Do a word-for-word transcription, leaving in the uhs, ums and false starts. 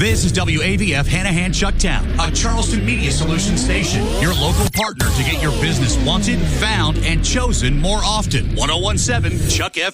This is W A V F Hanahan Chucktown, a Charleston Media Solutions station. Your local partner to get your business wanted, found, and chosen more often. ten seventeen Chuck F M.